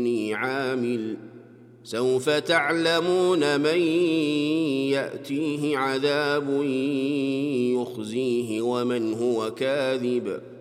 إني عامل سوف تعلمون من يأتيه عذاب يخزيه ومن هو كاذب